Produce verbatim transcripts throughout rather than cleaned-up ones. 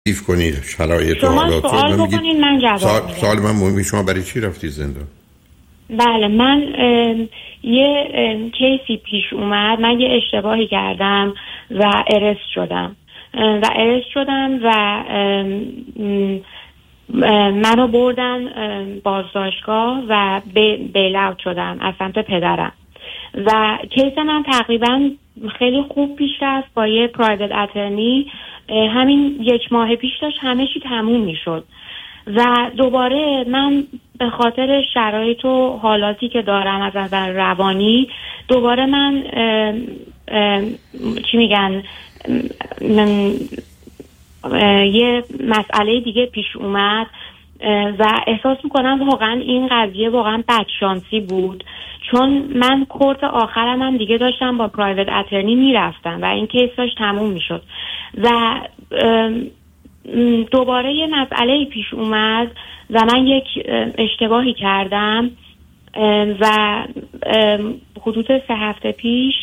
ایف کنید شرایط و شما حالات سوال رو بکنید من جواب سوال, میدم. سوال من مهمی، شما برای چی رفتی زندان؟ بله من ام، یه ام، کیسی پیش اومد، من یه اشتباهی کردم و ارست شدم ام، و ارست شدم و ام، ام، منو بردن ام، بازداشتگاه و بیل اوت شدم از سمت پدرم و کیس من تقریبا خیلی خوب پیش رفت با یه پرایوت اترنی. همین یک ماه پیش داشت همه چی تموم میشد و دوباره من به خاطر شرایط و حالاتی که دارم از نظر روانی دوباره من ام ام چی میگن ام ام یه مسئله دیگه پیش اومد و احساس میکنم واقعا این قضیه واقعا بدشانسی بود، چون من کورت آخرم هم دیگه داشتم با پرایوت اترنی میرفتم و این کیس داشت تموم میشد و دوباره یه مسئله پیش اومد و من یک اشتباهی کردم و حدود سه هفته پیش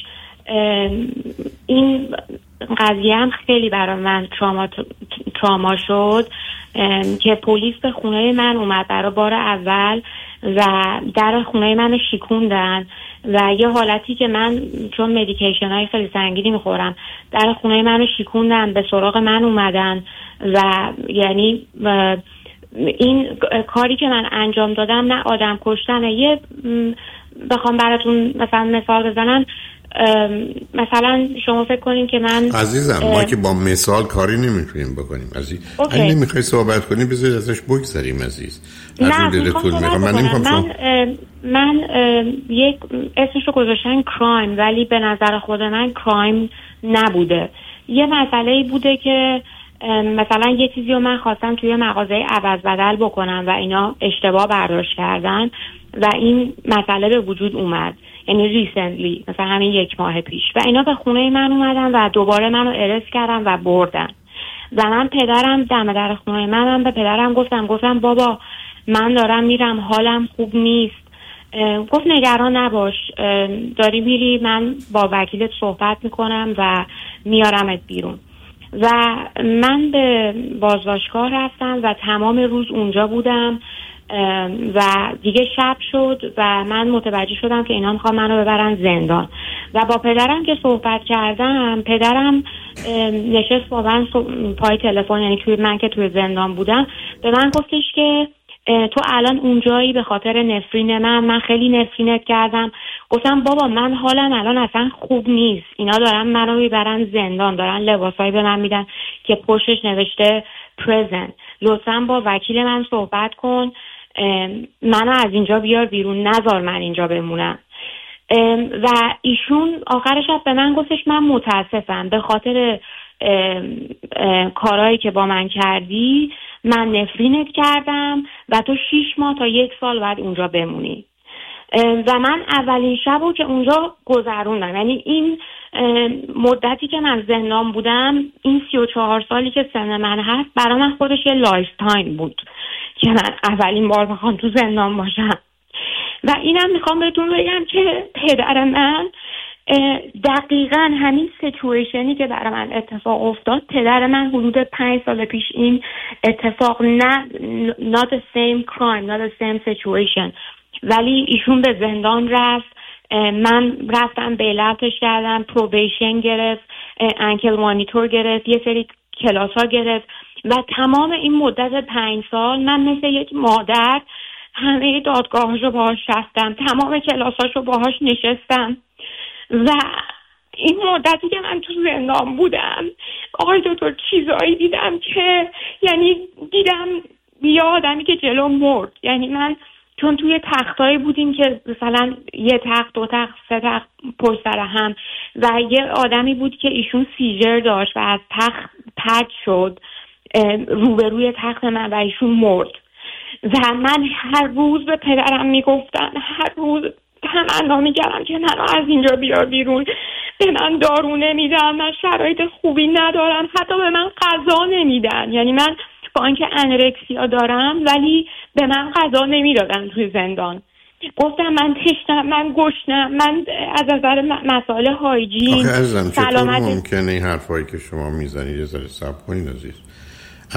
این قضیه هم خیلی برای من تراما تراما شد که پلیس به خونه من اومد برای بار اول و در خونه منو شیکوندن و یه حالتی که من چون مدیکیشن های خیلی سنگینی میخورم در خونه منو شیکوندن، به سراغ من اومدن و یعنی این کاری که من انجام دادم نه آدم کشتنه. یه بخوام براتون مثلا مثال بزنم، مثلا شما فکر کنین که من عزیزم ما که با مثال کاری نمیتونیم بکنیم عزیز. اگه نمیخوای صحبت کنی بذارید ازش بگذریم عزیز. نه میخوام میخوام من من شما... من, من یک اسمشو گذاشتن کرایم ولی به نظر خود من کرایم نبوده. یه مسئله بوده که مثلا یه چیزی رو من خواستم توی مغازه عوض بدل بکنم و اینا اشتباه برداشت کردن و این مسئله به وجود اومد، یعنی ریسنتلی مثلا همین یک ماه پیش و اینا به خونه من اومدن و دوباره منو ارست کردن و بردن و من پدرم دم در خونه منم به پدرم گفتم گفتم بابا من دارم میرم حالم خوب نیست. گفت نگران نباش داری میری، من با وکیلت صحبت میکنم و میارمت بیرون. و من به بازداشتگاه رفتم و تمام روز اونجا بودم و دیگه شب شد و من متوجه شدم که اینا میخوان منو ببرن زندان و با پدرم که صحبت کردم پدرم نشست با من پای تلفن، یعنی توی من که توی زندان بودم به من گفتش که تو الان اونجایی به خاطر نفرین من من خیلی نفرینت کردم. گفتم بابا من حالم الان اصلا خوب نیست، اینا دارن منو میبرن زندان، دارن لباسایی به من میدن که پشتش نوشته پرزنت، لطفا با وکیل من صحبت کن منو از اینجا بیار بیرون، نذار من اینجا بمونم. و ایشون آخر شب به من گفتش من متاسفم به خاطر کارهایی که با من کردی من نفرینت کردم و تو شیش ماه تا یک سال باید اونجا بمونی. و من اولین شبو که اونجا گذروندم، یعنی این مدتی که من زندان بودم، این سی و چهار سالی که سن من هست برای من خودش یه لایف تایم بود که من اولین بار بخوام تو زندان باشم. و اینم میخوام بهتون بگم که پدر من دقیقاً همین سیچویشنی که برای من اتفاق افتاد، پدر من حدود پنج سال پیش این اتفاق نه not the same crime not the same situation، ولی ایشون به زندان رفت، من رفتم بیلتش کردم، پروبیشن گرفت، انکل مانیتور گرفت، یه سری کلاس ها گرفت و تمام این مدت پنج سال من مثل یک مادر همه دادگاهاشو باهاش رفتم، تمام کلاساشو باهاش نشستم و این مدتی که من تو زندان بودم آقای دکتر چیزایی دیدم که یعنی دیدم یه آدمی که جلو مرد. یعنی من چون توی تختایی بودیم که مثلا یه تخت دو تخت سه تخت پشت سر هم و یه آدمی بود که ایشون سیجر داشت و از تخت پرت شد روبروی تخت من و ایشون مرد و من هر روز به پدرم میگفتم، هر روز تمنا میکردم که منو از اینجا بیار بیرون، به من دارو نمیدن، من شرایط خوبی ندارم، حتی به من غذا نمیدن. یعنی من با اینکه انورکسیا دارم ولی به من غذا نمیدادن توی زندان. گفتم من تشنم، من گشنم، من از نظر مسائل هایجین سلامت. چطور ممکنه این حرفایی که شما میزنید یه ذره صبر کنید عزیز؟